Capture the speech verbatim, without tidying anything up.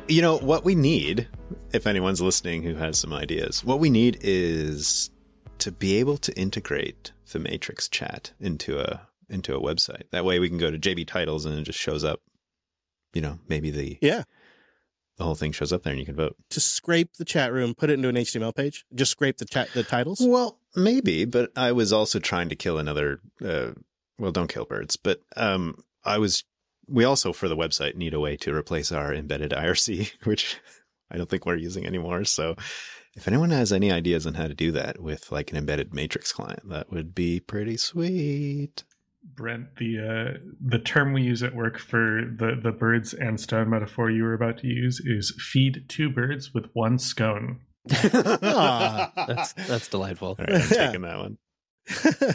you know, what we need, if anyone's listening who has some ideas, what we need is to be able to integrate the Matrix chat into a into a website. That way we can go to J B Titles and it just shows up, you know, maybe the yeah the whole thing shows up there and you can vote. To scrape the chat room, put it into an H T M L page, just scrape the chat the titles. Well, maybe, but I was also trying to kill another. Uh, well, don't kill birds, but um, I was. We also for the website need a way to replace our embedded I R C, which I don't think we're using anymore. So, if anyone has any ideas on how to do that with like an embedded Matrix client, that would be pretty sweet. Brent, the uh, the term we use at work for the, the birds and stone metaphor you were about to use is feed two birds with one scone. that's that's delightful. All right, I'm taking that one.